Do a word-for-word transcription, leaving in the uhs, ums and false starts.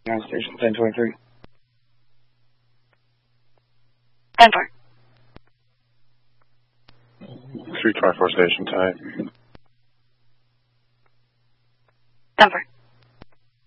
On station ten twenty-three. ten four. three twenty-four station type.